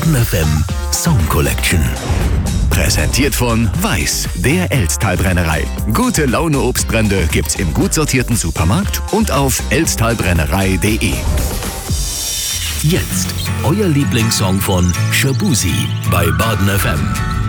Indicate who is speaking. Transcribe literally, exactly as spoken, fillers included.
Speaker 1: Baden F M Song Collection. Präsentiert von Weiß, der Elsttalbrennerei. Gute Laune Obstbrände gibt's im gut sortierten Supermarkt und auf elsttalbrennerei punkt de. Jetzt euer Lieblingssong von Shaboozey bei Baden F M.